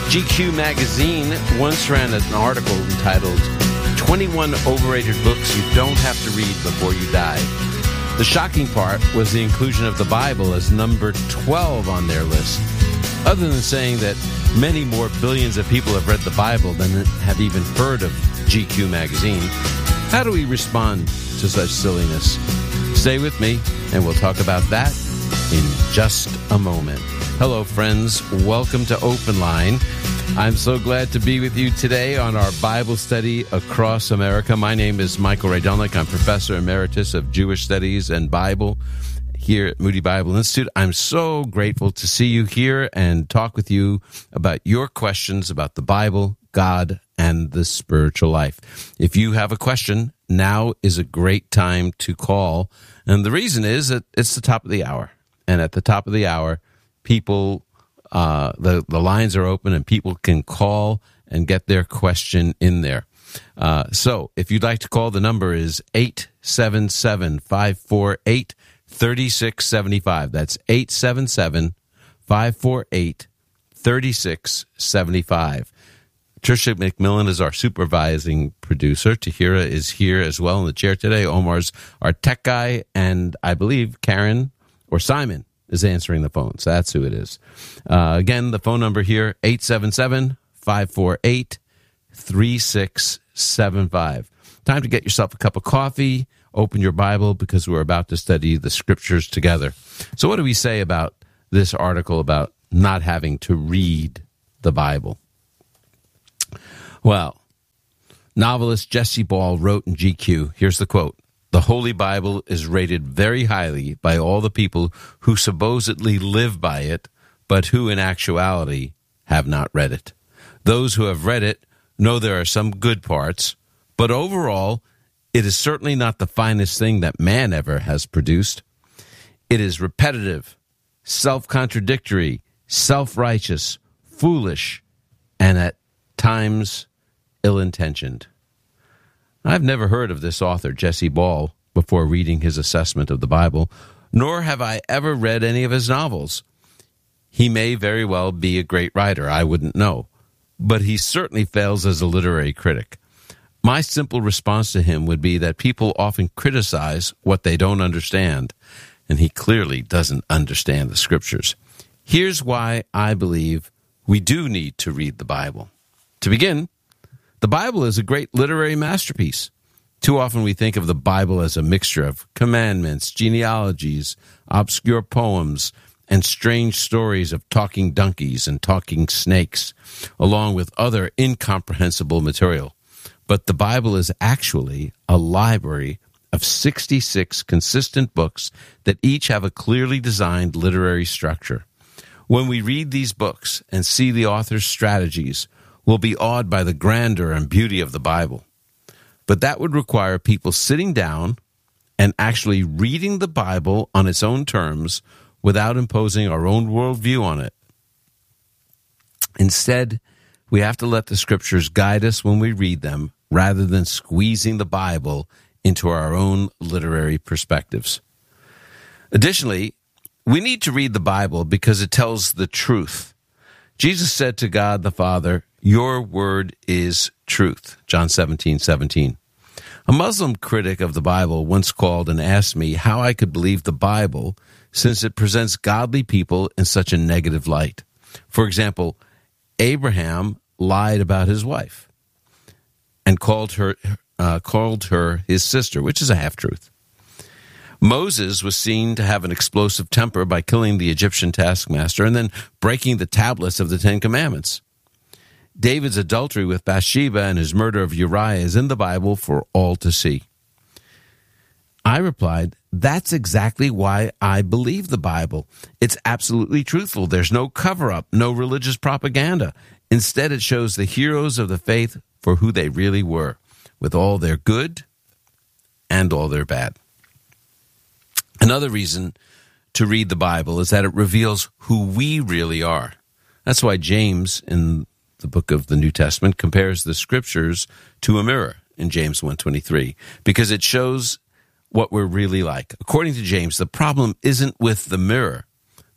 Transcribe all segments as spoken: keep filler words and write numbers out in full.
G Q magazine once ran an article entitled twenty-one Overrated Books You Don't Have to Read Before You Die. The shocking part was the inclusion of the Bible as number twelve on their list. Other than saying that many more billions of people have read the Bible than have even heard of G Q magazine, how do we respond to such silliness? Stay with me, and we'll talk about that in just a moment. Hello, friends. Welcome to Open Line. I'm so glad to be with you today on our Bible study across America. My name is Michael Rydelnik. I'm Professor Emeritus of Jewish Studies and Bible here at Moody Bible Institute. I'm so grateful to see you here and talk with you about your questions about the Bible, God, and the spiritual life. If you have a question, now is a great time to call. And the reason is that it's the top of the hour. And at the top of the hour, people, uh, the, the lines are open and people can call and get their question in there. Uh, so if you'd like to call, the number is eight seven seven, five four eight, three six seven five. That's eight seven seven, five four eight, three six seven five. Tricia McMillan is our supervising producer. Tahira is here as well in the chair today. Omar's our tech guy, and I believe Karen or Simon is answering the phone. So that's who it is. Uh, again, the phone number here, eight seven seven, five four eight, three six seven five. Time to get yourself a cup of coffee, open your Bible, because we're about to study the scriptures together. So what do we say about this article about not having to read the Bible? Well, novelist Jesse Ball wrote in G Q, here's the quote: "The Holy Bible is rated very highly by all the people who supposedly live by it, but who in actuality have not read it. Those who have read it know there are some good parts, but overall, it is certainly not the finest thing that man ever has produced. It is repetitive, self-contradictory, self-righteous, foolish, and at times ill-intentioned." I've never heard of this author, Jesse Ball, before reading his assessment of the Bible, nor have I ever read any of his novels. He may very well be a great writer, I wouldn't know, but he certainly fails as a literary critic. My simple response to him would be that people often criticize what they don't understand, and he clearly doesn't understand the scriptures. Here's why I believe we do need to read the Bible. To begin, the Bible is a great literary masterpiece. Too often we think of the Bible as a mixture of commandments, genealogies, obscure poems, and strange stories of talking donkeys and talking snakes, along with other incomprehensible material. But the Bible is actually a library of sixty-six consistent books that each have a clearly designed literary structure. When we read these books and see the author's strategies, we'll be awed by the grandeur and beauty of the Bible. But that would require people sitting down and actually reading the Bible on its own terms without imposing our own worldview on it. Instead, we have to let the scriptures guide us when we read them, rather than squeezing the Bible into our own literary perspectives. Additionally, we need to read the Bible because it tells the truth. Jesus said to God the Father, "Your word is truth," John seventeen seventeen. A Muslim critic of the Bible once called and asked me how I could believe the Bible since it presents godly people in such a negative light. For example, Abraham lied about his wife and called her uh, called her his sister, which is a half-truth. Moses was seen to have an explosive temper by killing the Egyptian taskmaster and then breaking the tablets of the Ten Commandments. David's adultery with Bathsheba and his murder of Uriah is in the Bible for all to see. I replied, that's exactly why I believe the Bible. It's absolutely truthful. There's no cover-up, no religious propaganda. Instead, it shows the heroes of the faith for who they really were, with all their good and all their bad. Another reason to read the Bible is that it reveals who we really are. That's why James, in the book of the New Testament, compares the scriptures to a mirror in James one twenty-three, because it shows what we're really like. According to James, the problem isn't with the mirror.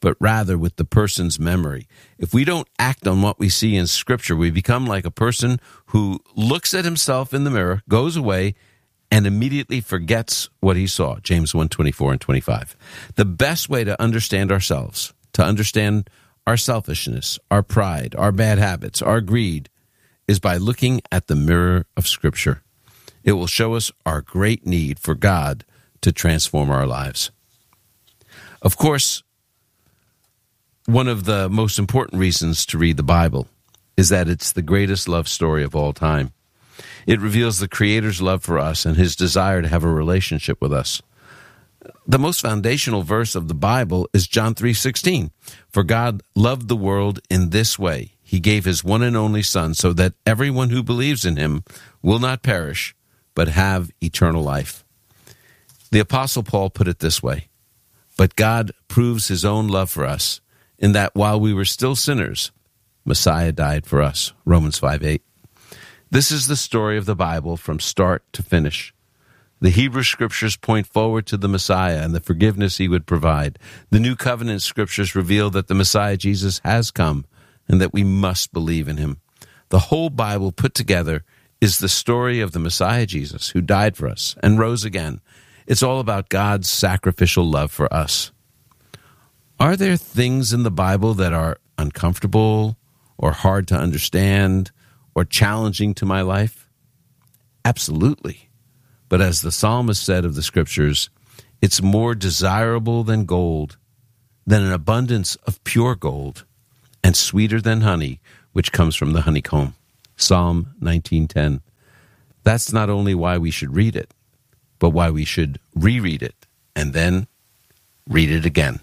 but rather with the person's memory. If we don't act on what we see in Scripture, we become like a person who looks at himself in the mirror, goes away, and immediately forgets what he saw. James one twenty-four and twenty-five. The best way to understand ourselves, to understand our selfishness, our pride, our bad habits, our greed, is by looking at the mirror of Scripture. It will show us our great need for God to transform our lives. Of course, one of the most important reasons to read the Bible is that it's the greatest love story of all time. It reveals the Creator's love for us and his desire to have a relationship with us. The most foundational verse of the Bible is John three sixteen. For God loved the world in this way. He gave his one and only Son so that everyone who believes in him will not perish, but have eternal life. The Apostle Paul put it this way, but God proves his own love for us in that while we were still sinners, Messiah died for us. Romans five eight. This is the story of the Bible from start to finish. The Hebrew Scriptures point forward to the Messiah and the forgiveness he would provide. The New Covenant Scriptures reveal that the Messiah Jesus has come and that we must believe in him. The whole Bible put together is the story of the Messiah Jesus who died for us and rose again. It's all about God's sacrificial love for us. Are there things in the Bible that are uncomfortable or hard to understand or challenging to my life? Absolutely. But as the psalmist said of the Scriptures, it's more desirable than gold, than an abundance of pure gold, and sweeter than honey, which comes from the honeycomb. Psalm nineteen ten. That's not only why we should read it, but why we should reread it and then read it again.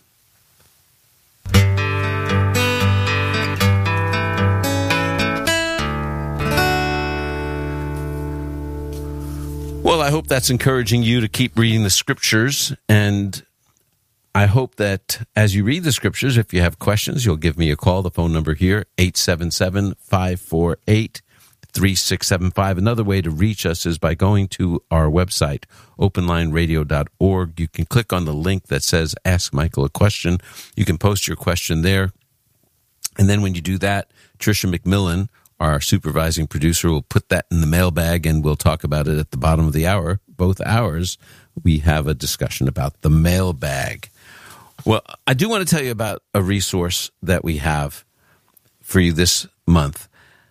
Well, I hope that's encouraging you to keep reading the Scriptures, and I hope that as you read the Scriptures, if you have questions, you'll give me a call. The phone number here, eight seven seven, five four eight, three six seven five. Another way to reach us is by going to our website, open line radio dot org. You can click on the link that says Ask Michael a Question. You can post your question there. And then when you do that, Tricia McMillan, our supervising producer, will put that in the mailbag, and we'll talk about it at the bottom of the hour. Both hours, we have a discussion about the mailbag. Well, I do want to tell you about a resource that we have for you this month.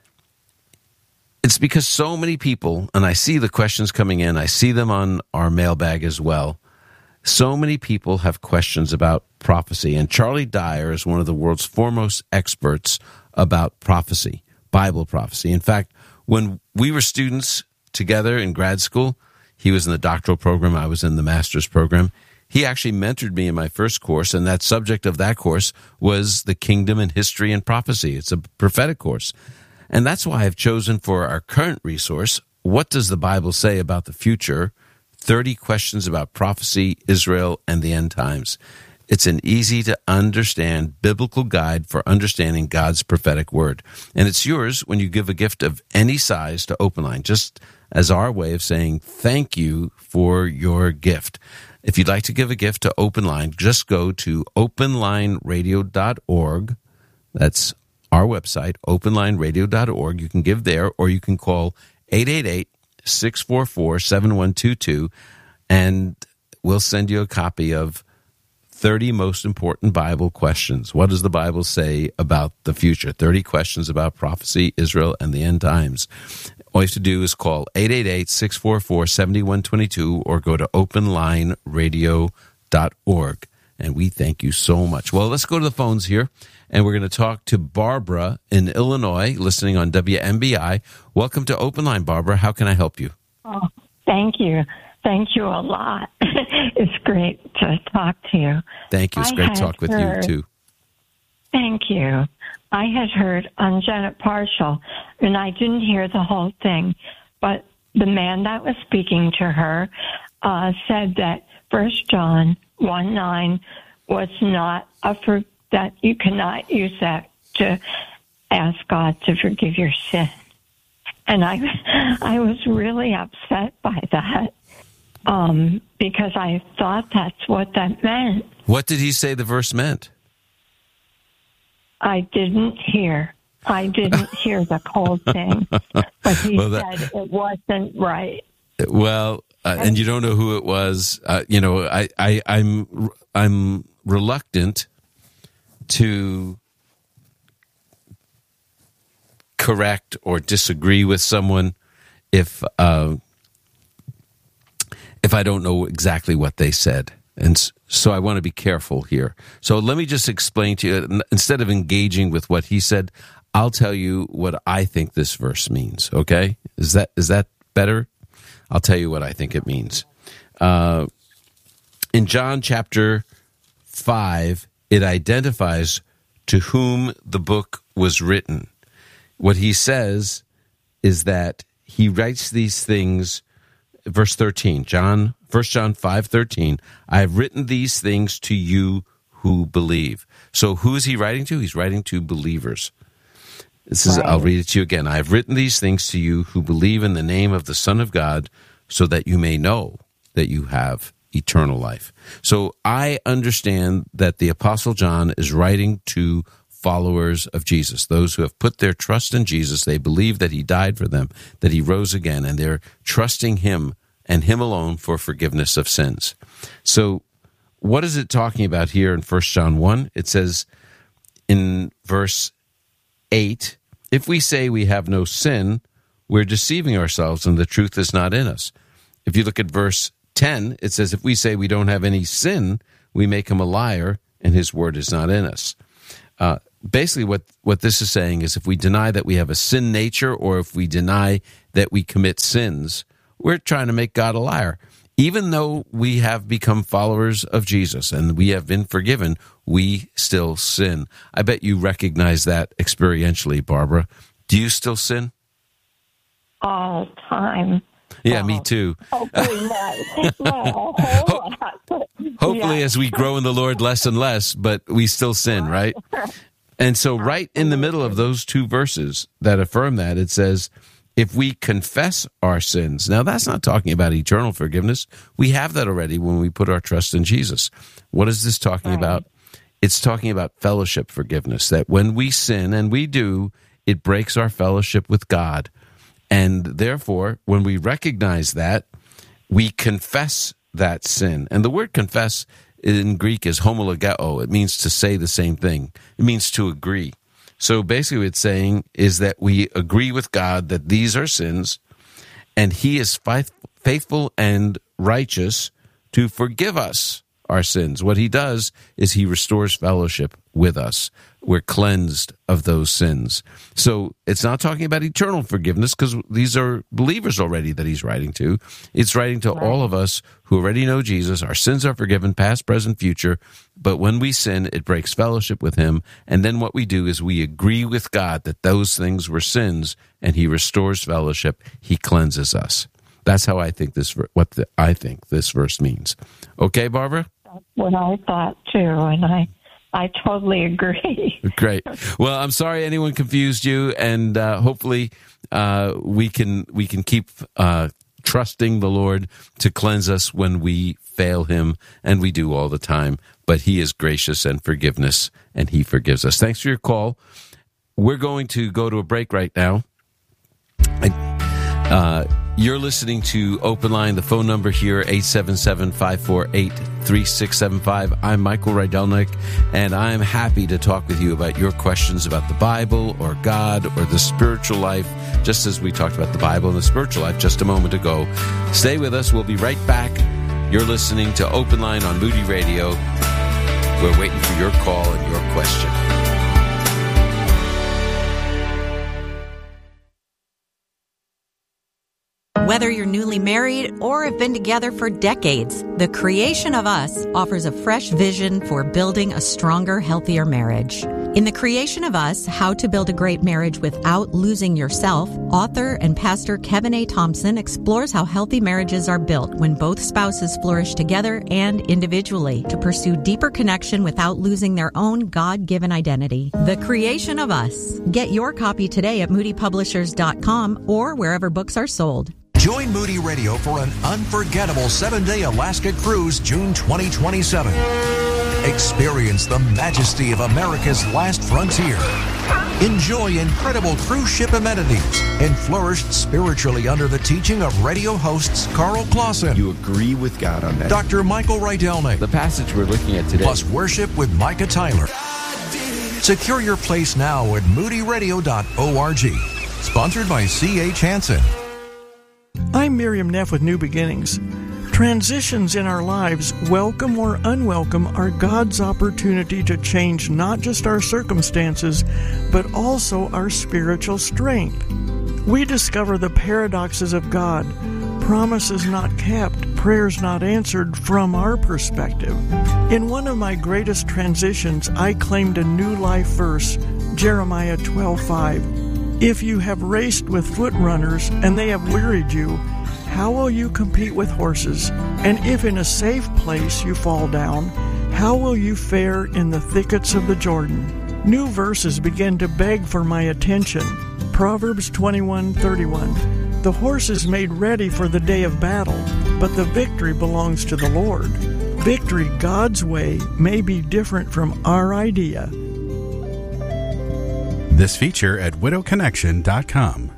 It's because so many people, and I see the questions coming in, I see them on our mailbag as well, so many people have questions about prophecy, and Charlie Dyer is one of the world's foremost experts about prophecy. Bible prophecy. In fact, when we were students together in grad school, he was in the doctoral program, I was in the master's program. He actually mentored me in my first course, and that subject of that course was the kingdom and history and prophecy. It's a prophetic course. And that's why I've chosen for our current resource, What Does the Bible Say About the Future? thirty Questions About Prophecy, Israel, and the End Times. It's an easy-to-understand biblical guide for understanding God's prophetic word. And it's yours when you give a gift of any size to Open Line, just as our way of saying thank you for your gift. If you'd like to give a gift to Open Line, just go to open line radio dot org. That's our website, open line radio dot org. You can give there, or you can call eight eight eight, six four four, seven one two two, and we'll send you a copy of thirty Most Important Bible Questions. What does the Bible say about the future? thirty questions about prophecy, Israel, and the end times. All you have to do is call eight eight eight, six four four, seven one two two or go to open line radio dot org. And we thank you so much. Well, let's go to the phones here, and we're going to talk to Barbara in Illinois, listening on W M B I. Welcome to Open Line, Barbara. How can I help you? Oh, thank you. Thank you a lot. It's great to talk to you. Thank you. It's I great to talk with heard, you, too. Thank you. I had heard on Janet Parshall, and I didn't hear the whole thing, but the man that was speaking to her uh, said that First John one nine was not a for, that you cannot use that to ask God to forgive your sin. And I, I was really upset by that. Um, because I thought that's what that meant. What did he say the verse meant? I didn't hear. I didn't hear the whole thing, but he well, that, said it wasn't right. Well, uh, and you don't know who it was. Uh, you know, I, I, I'm, I'm reluctant to correct or disagree with someone if uh, if I don't know exactly what they said. And so I want to be careful here. So let me just explain to you, instead of engaging with what he said, I'll tell you what I think this verse means, okay? Is that is that better? I'll tell you what I think it means. Uh, in John chapter five, it identifies to whom the book was written. What he says is that he writes these things, verse thirteen, John, First John five thirteen, I have written these things to you who believe. So who is he writing to? He's writing to believers. This is, right. I'll read it to you again. I have written these things to you who believe in the name of the Son of God, so that you may know that you have eternal life. So I understand that the Apostle John is writing to followers of Jesus, those who have put their trust in Jesus. They believe that he died for them, that he rose again, and they're trusting him and him alone for forgiveness of sins. So what is it talking about here in First John one? It says in verse eight, if we say we have no sin, we're deceiving ourselves and the truth is not in us. If you look at verse ten, it says if we say we don't have any sin, we make him a liar and his word is not in us. Uh, basically what, what this is saying is if we deny that we have a sin nature, or if we deny that we commit sins, we're trying to make God a liar. Even though we have become followers of Jesus and we have been forgiven, we still sin. I bet you recognize that experientially, Barbara. Do you still sin? All the time. Yeah, oh, me too. Hopefully not. No, a whole lot. Hopefully yeah. as we grow in the Lord less and less, but we still sin, right? And so right in the middle of those two verses that affirm that, it says, if we confess our sins. Now, that's not talking about eternal forgiveness. We have that already when we put our trust in Jesus. What is this talking right. about? It's talking about fellowship forgiveness, that when we sin, and we do, it breaks our fellowship with God. And therefore, when we recognize that, we confess that sin. And the word confess in Greek is homologeo. It means to say the same thing. It means to agree. So basically what it's saying is that we agree with God that these are sins, and he is faithful and righteous to forgive us our sins. What he does is he restores fellowship with us. We're cleansed of those sins. So it's not talking about eternal forgiveness, because these are believers already that he's writing to. It's writing to right. all of us who already know Jesus. Our sins are forgiven, past, present, future. But when we sin, it breaks fellowship with him. And then what we do is we agree with God that those things were sins, and he restores fellowship. He cleanses us. That's how I think this, what the, I think this verse means. Okay, Barbara? That's what I thought too, and I I totally agree. Great. Well, I'm sorry anyone confused you, and uh, hopefully uh, we can we can keep uh, trusting the Lord to cleanse us when we fail him, and we do all the time. But he is gracious and forgiveness, and he forgives us. Thanks for your call. We're going to go to a break right now. I, uh, You're listening to Open Line. The phone number here, eight seven seven, five four eight, three six seven five. I'm Michael Rydelnik, and I'm happy to talk with you about your questions about the Bible or God or the spiritual life, just as we talked about the Bible and the spiritual life just a moment ago. Stay with us. We'll be right back. You're listening to Open Line on Moody Radio. We're waiting for your call and your question. Whether you're newly married or have been together for decades, The Creation of Us offers a fresh vision for building a stronger, healthier marriage. In The Creation of Us, How to Build a Great Marriage Without Losing Yourself, author and pastor Kevin A. Thompson explores how healthy marriages are built when both spouses flourish together and individually to pursue deeper connection without losing their own God-given identity. The Creation of Us. Get your copy today at moody publishers dot com or wherever books are sold. Join Moody Radio for an unforgettable seven-day Alaska cruise June twenty twenty-seven. Experience the majesty of America's last frontier. Enjoy incredible cruise ship amenities and flourish spiritually under the teaching of radio hosts Carl Clausen. You agree with God on that. Doctor Michael Rydelnik. The passage we're looking at today. Plus worship with Micah Tyler. Secure your place now at moody radio dot org. Sponsored by C H Hansen. I'm Miriam Neff with New Beginnings. Transitions in our lives, welcome or unwelcome, are God's opportunity to change not just our circumstances, but also our spiritual strength. We discover the paradoxes of God, promises not kept, prayers not answered from our perspective. In one of my greatest transitions, I claimed a new life verse, Jeremiah twelve five. If you have raced with foot runners and they have wearied you, how will you compete with horses? And if in a safe place you fall down, how will you fare in the thickets of the Jordan? New verses begin to beg for my attention. Proverbs twenty-one thirty-one. The horse is made ready for the day of battle, but the victory belongs to the Lord. Victory God's way may be different from our idea. This feature at widow connection dot com.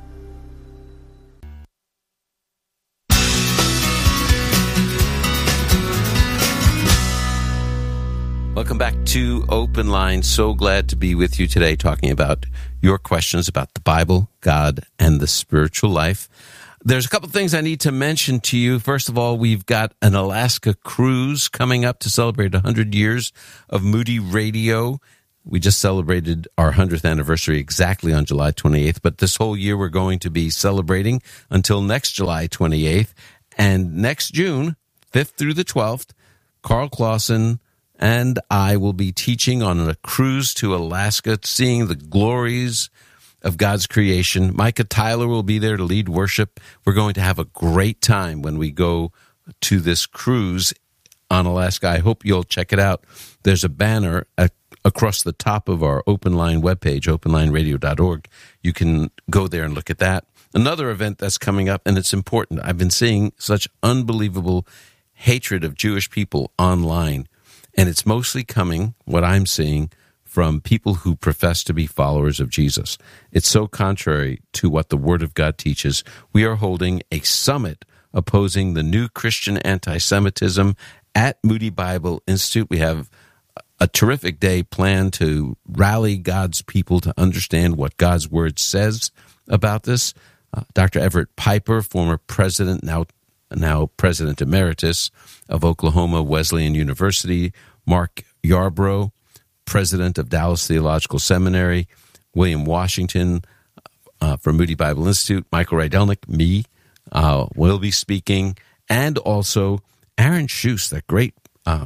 Welcome back to Open Line. So glad to be with you today talking about your questions about the Bible, God, and the spiritual life. There's a couple things I need to mention to you. First of all, we've got an Alaska cruise coming up to celebrate one hundred years of Moody Radio. We just celebrated our one hundredth anniversary exactly on July twenty-eighth, but this whole year we're going to be celebrating until next July twenty-eighth. And next June, fifth through the twelfth, Carl Clausen and I will be teaching on a cruise to Alaska, seeing the glories of God's creation. Micah Tyler will be there to lead worship. We're going to have a great time when we go to this cruise on Alaska. I hope you'll check it out. There's a banner at, across the top of our Open Line webpage, open line radio dot org. You can go there and look at that. Another event that's coming up, and it's important. I've been seeing such unbelievable hatred of Jewish people online. And it's mostly coming, what I'm seeing, from people who profess to be followers of Jesus. It's so contrary to what the Word of God teaches. We are holding a summit opposing the new Christian anti-Semitism at Moody Bible Institute. We have a terrific day planned to rally God's people to understand what God's Word says about this. Uh, Doctor Everett Piper, former president, now now President Emeritus of Oklahoma Wesleyan University, Mark Yarbrough, President of Dallas Theological Seminary, William Washington uh, from Moody Bible Institute, Michael Rydelnik, me, uh, will be speaking, and also Aaron Schuss, that great uh,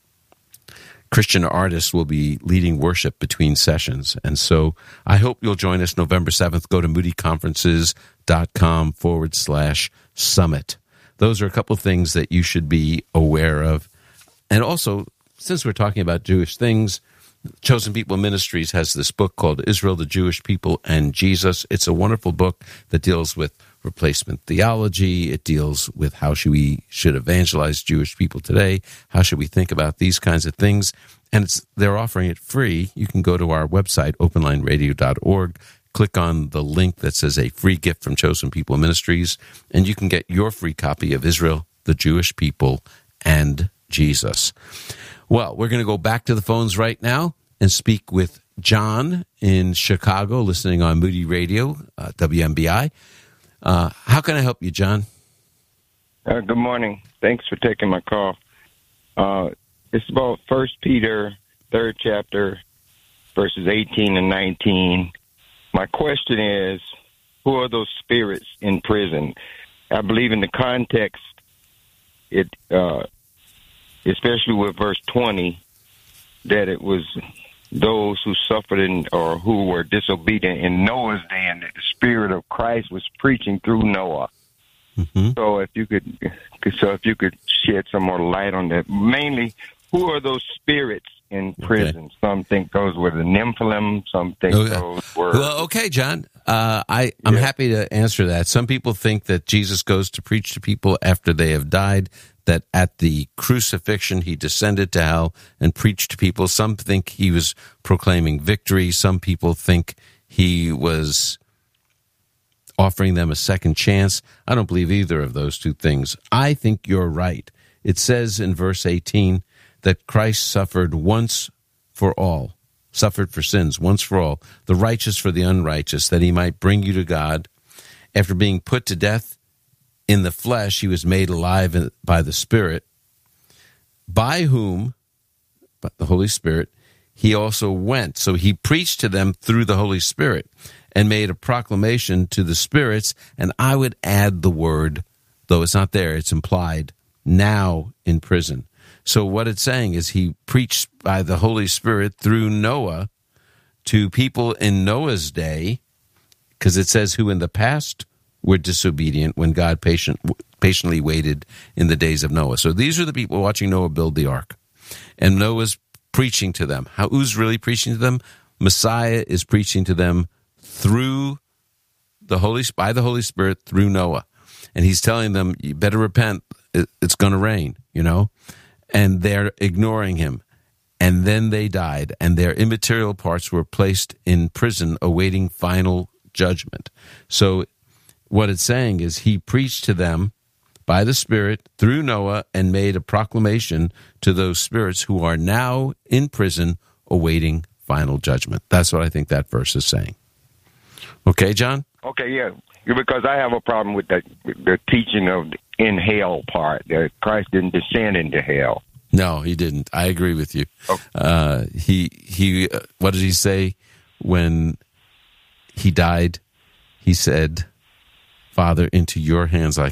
Christian artist, will be leading worship between sessions. And so I hope you'll join us November seventh. Go to moody conferences dot com forward slash summit. Those are a couple of things that you should be aware of. And also, since we're talking about Jewish things, Chosen People Ministries has this book called Israel, the Jewish People, and Jesus. It's a wonderful book that deals with replacement theology. It deals with how should we should evangelize Jewish people today. How should we think about these kinds of things? And it's they're offering it free. You can go to our website, open line radio dot org. Click on the link that says a free gift from Chosen People Ministries, and you can get your free copy of Israel, the Jewish People, and Jesus. Well, we're going to go back to the phones right now and speak with John in Chicago, listening on Moody Radio, uh, W M B I. Uh, how can I help you, John? Uh, good morning. Thanks for taking my call. Uh, it's about First Peter, third chapter, verses eighteen and nineteen. My question is, who are those spirits in prison? I believe in the context, it, uh, especially with verse twenty, that it was those who suffered in, or who were disobedient in Noah's day, and that the Spirit of Christ was preaching through Noah. Mm-hmm. So if you could, so if you could shed some more light on that, mainly, who are those spirits in prison? Okay. Some think those were the Nephilim. Some think okay. those were. Well, okay, John. Uh, I, I'm yeah. happy to answer that. Some people think that Jesus goes to preach to people after they have died. that at the crucifixion he descended to hell and preached to people. Some think he was proclaiming victory. Some people think he was offering them a second chance. I don't believe either of those two things. I think you're right. It says in verse eighteen that Christ suffered once for all, suffered for sins once for all, the righteous for the unrighteous, that he might bring you to God. After being put to death in the flesh, he was made alive by the Spirit, by whom, by the Holy Spirit, he also went. So he preached to them through the Holy Spirit and made a proclamation to the spirits, and I would add the word, though it's not there, it's implied, now in prison. So what it's saying is he preached by the Holy Spirit through Noah to people in Noah's day, because it says who in the past were disobedient when God patient, patiently waited in the days of Noah. So these are the people watching Noah build the ark. And Noah's preaching to them. How, who's really preaching to them? Messiah is preaching to them through the Holy, by the Holy Spirit, through Noah. And he's telling them, you better repent, it's going to rain, you know? And they're ignoring him. And then they died, and their immaterial parts were placed in prison awaiting final judgment. So what it's saying is he preached to them by the Spirit through Noah and made a proclamation to those spirits who are now in prison awaiting final judgment. That's what I think that verse is saying. Okay, John? Okay, yeah, because I have a problem with the, the teaching of the in hell part, that Christ didn't descend into hell. No, he didn't. I agree with you. Okay. Uh, he, he. Uh, what did he say when he died? He said, Father, into your hands I